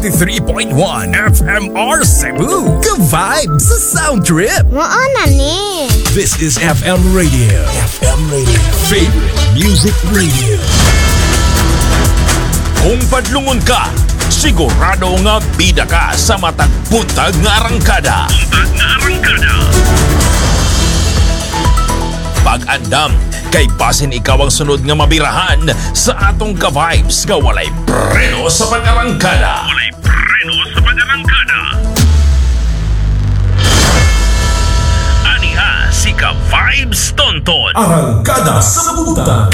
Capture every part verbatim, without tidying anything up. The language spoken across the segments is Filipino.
ninety-three point one F M R Cebu. Ka-vibe sa sound trip. Maana ni. This is F M Radio. F M Radio. Favorite music radio. Kung padlungon ka, sigurado nga bida ka sa matag buntag nga arangkada. Buntag nga arangkada. Pag-andam, kay basin ikaw ang sunod nga mabirahan sa atong ka-vibes nga walay preno sa pag-arangkada. Walay preno sa pag-arangkada. Aniha si ka-vibes Tonton. Arangkada sa buntag.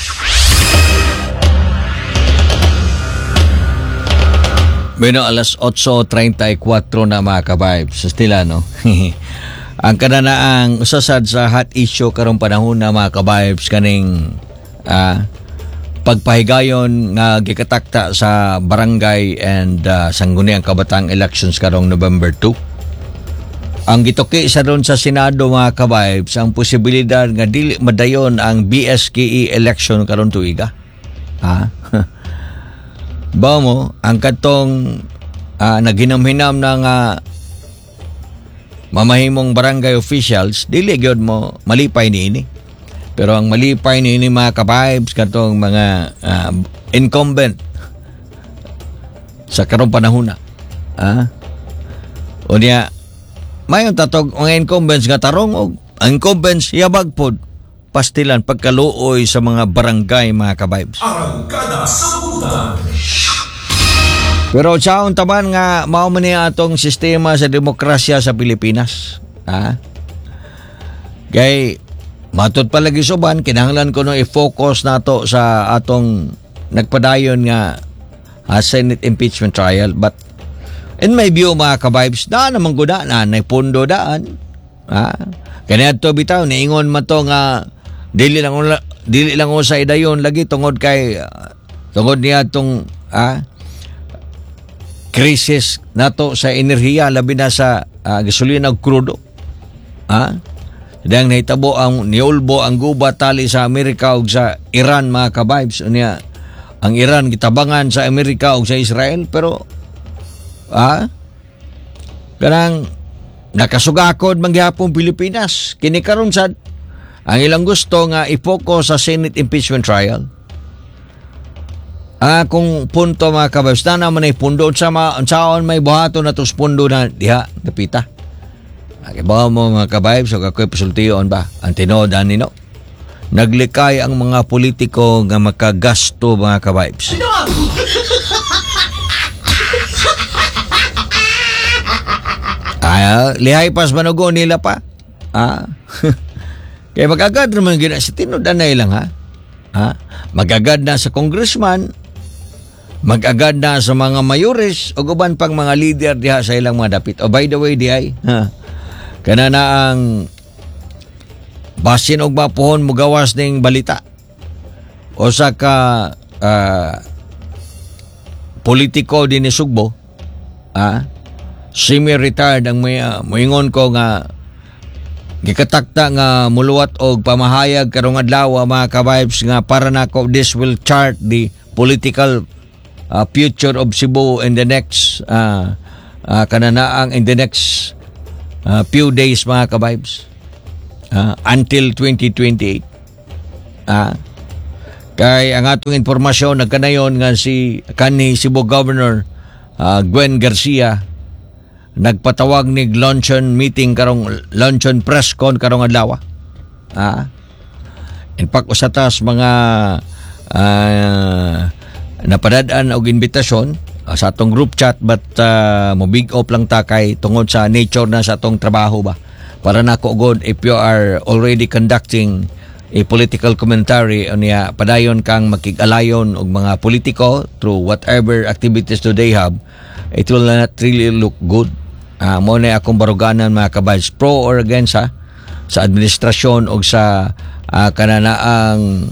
Bueno, alas eight thirty-four na mga ka-vibes. Sa stila, no? Ang kananaang usasad sa hot issue karong panahon na mga ka-vibes kaning uh, pagpahigayon nga gikatakta sa barangay and uh, sangguniang kabatang elections karong November two. Ang gituki sa ron sa Senado mga ka-vibes ang posibilidad nga dili madayon ang B S K E election karong tuiga. Ha? Ba mo, ang katong uh, naginamhinam na nga mamahimong barangay officials, dili gyud mo malipay niini. Pero ang malipay niini mga ka-vibes katong mga uh, incumbent sa karong panahon na. Ah? O niya, mayong tatog ang incumbents nga tarong og ang incumbents yabag pod pastilan pagkaluoy sa mga barangay mga ka-vibes. Arangkada sa buntag. Pero saon taban nga mao man niya atong sistema sa demokrasya sa Pilipinas. Ha? Kay matud palagi suban kinahanglan ko no i-focus nato sa atong nagpadayon nga uh, Senate impeachment trial, but in my view mga ka-vibes na naman gud na nay pundo daan. Ha? Kaniadto bitaw niingon man to nga dili lang dili lang usay dayon lagi tungod kay uh, tungod niya tong ah krisis nato sa enerhiya labi na sa uh, gasolina ug krudo. Ha? Dahil nahitabo ang niulbo ang gubat tali sa Amerika ug sa Iran mga ka-vibes. Unya, ang Iran gitabangan sa Amerika ug sa Israel pero ha? Kanang nakasugakod manggihapon Pilipinas. Kini karon sad ang ilang gusto nga i-focus sa Senate impeachment trial. Ah, kung punto mga ka-vibes na naman ay pundo sa saon may buhato na tos pundo na diha napita. Okay, ba mo mga ka-vibes o kakoy pasultiyon ba? Ang tinodan nino. Naglikay ang mga politiko nga makagasto mga ka-vibes. Ay, lihay pas manugo nila pa. Ah. Kaya magagad naman gina sa tinodan na ilang ha. Ha? Magagad na sa congressman, mag-agad na sa mga mayores o guban pang mga leader diha sa ilang mga dapit. O by the way, dihay, ha, kana na ang basin og mapuhon mo gawas ning balita. O sa ka uh, politiko din ni Sugbo, ha, semi-retired ang may, uh, moingon ko nga gikatakta nga muluwat og pamahayag karong adlaw mga ka-vibes nga para nako this will chart the political Uh, future of Cebu in the next uh, uh, kananaang in the next uh, few days mga ka-vibes uh, until twenty twenty-eight. Uh, kay ang atong informasyon nagkanayon nga si kanhi Cebu Governor uh, Gwen Garcia nagpatawag nig luncheon meeting karong luncheon press con karong adlaw. Ah. Uh, in fact usatas mga uh, napadadaan og invitasyon uh, sa atong group chat but uh, mo big up lang ta kay tungod sa nature na sa atong trabaho ba para nako god if you are already conducting a political commentary unya padayon kang makig-alayon og mga politiko through whatever activities do they have, it will not really look good. Uh, mo na akong baruganan mga ka-vibes pro or against ha sa administrasyon og sa uh, kananaang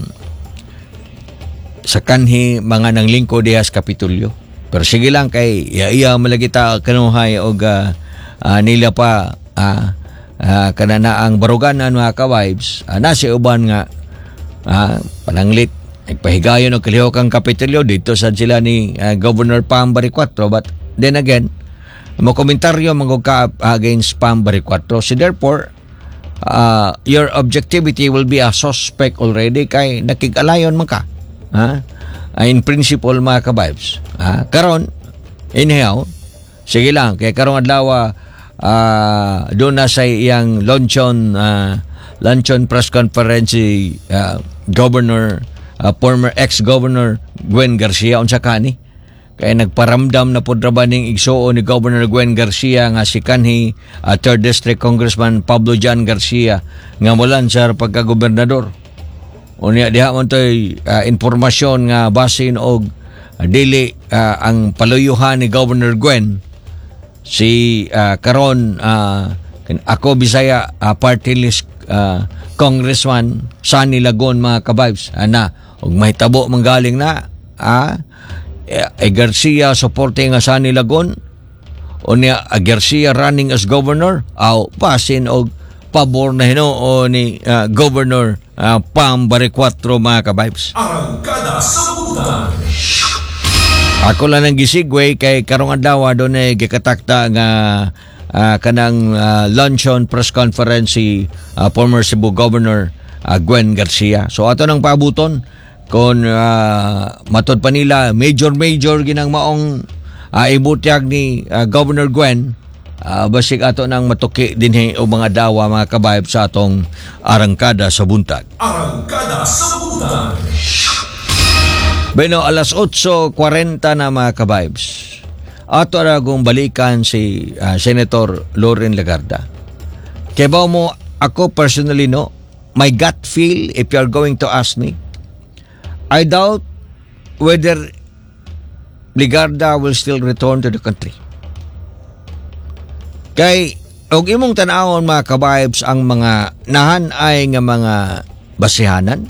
sa kanhi mga nanglingkod diha sa Kapitolyo. Pero sige lang kay iya malagi ta kanuhay og uh, uh, nila pa uh, uh, kananaang baruganan mga ka-vibes. Uh, nasi uban nga uh, pananglit nagpahigayon og kalihok ang Kapitolyo dito sa sila ni uh, Governor Pam Baricuatro, but then again, mo komentaryo magog ka against Pam Baricuatro. So therefore, uh, your objectivity will be a suspect already kay nakig-alayon man ka. Ha? Uh, in principle mga ka-vibes. Ha? Karon, anyhow, sige lang, kay karong adlaw uh, doon na sa iyang luncheon uh, luncheon press conference si uh, Governor uh, former ex-Governor Gwen Garcia unsa kani kay nagparamdam na pud ra ba ning igsuo ni Governor Gwen Garcia nga si kanhi uh, third District Congressman Pablo Jan Garcia nga mulan sa pagka-gobernador. Unya diha man toy uh, informasyon nga basin og uh, dili uh, ang paluyuhan ni Governor Gwen si uh, karon uh, ako Bisaya uh, party list uh, Congressman Sunny Lagon mga ka-vibes ana og mahitabo manggaling na ah eh, Garcia supporting nga Sunny Lagon o niya uh, Garcia running as governor aw pasin og pabor na Hinoo ni uh, Governor uh, Pam Baricuatro mga ka-vibes. Arangkada sa Butan. Ako lang ang gisigway kay karong adlaw doon ay gikatakta nga uh, kanang uh, luncheon press conference si uh, former Cebu Governor uh, Gwen Garcia. So ato nang paabuton kung uh, matod pa nila major-major ginang maong uh, ibutyag ni uh, Governor Gwen uh, basig ato nang matuki dinhi o mga dawa mga kabayb sa atong arangkada sa buntag. Arangkada sa Butan. Bueno, alas otso kuwarenta na mga kabibes. Ato na kong balikan si uh, Senator Loren Legarda. Kaya ba mo, ako personally no, my gut feel, if you are going to ask me, I doubt whether Legarda will still return to the country. Kay, og imong tanawon mga kabibes ang mga nahanay nga mga basihanan,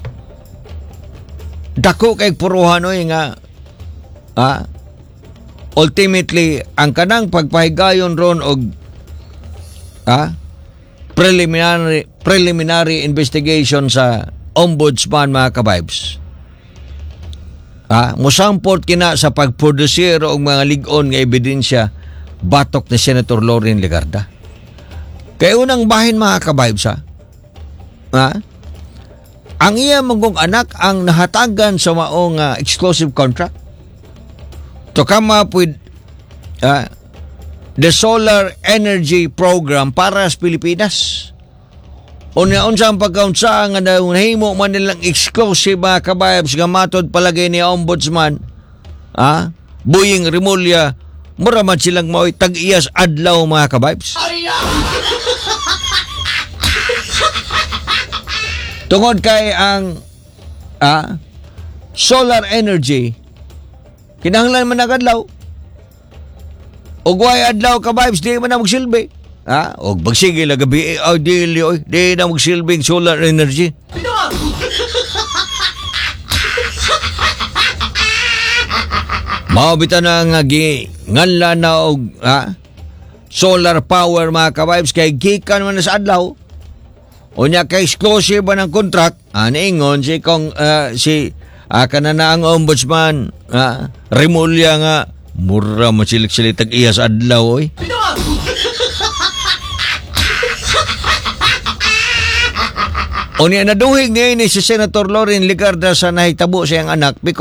dako kay puruhan oy nga ah, ultimately ang kanang pagpahigayon ron og ah, preliminary preliminary investigation sa ombudsman mga kabibes ah, musampot kina sa pagproducer og mga lig-on nga ebidensya batok ni Senator Loren Legarda. Kay unang bahin mga kabibes ha, ah, ang iya mong anak ang nahatagan sa maong uh, exclusive contract to come up with uh, the solar energy program para sa Pilipinas. Unya-unsa ang pagkaunsa nga nahimo man nilang exclusive mga kabayabs nga matod palagay ni Ombudsman ah, Buying Rimulya mura man silang mao'y tag-iyas adlaw mga kabayabs. Tungod kay ang ah, solar energy kinahanglan man nagadlaw og way adlaw ka vibes di man na magsilbi ha og bagsigil la gabi oh, di oy di na magsilbi solar energy. Mao bitan na nga gi nganlan na og ha solar power mga ka vibes kay gikan man na sa adlaw. Unya kay exclusive ba ng contract, ano ingon si kong uh, si uh, kanana ang ombudsman uh, Rimulya nga mura mo silik-silik tag-iyas adlaw oy. Unya naduhig ni si Senator Loren Legarda sa nahitabo siyang anak because